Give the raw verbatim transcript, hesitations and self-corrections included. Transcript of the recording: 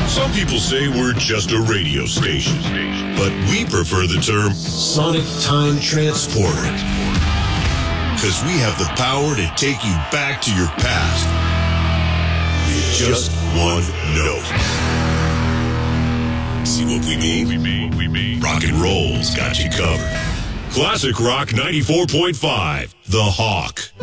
Some people say we're just a radio station, but we prefer the term Sonic Time Transporter, because we have the power to take you back to your past with just one note. See what we mean? We mean, we mean. Rock and roll's got you covered. Classic Rock ninety-four point five, The Hawk.